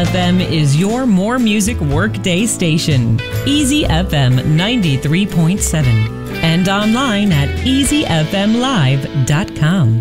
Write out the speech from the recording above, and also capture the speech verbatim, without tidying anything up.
F M is your more music workday station. Easy F M ninety-three point seven and online at easy f m live dot com.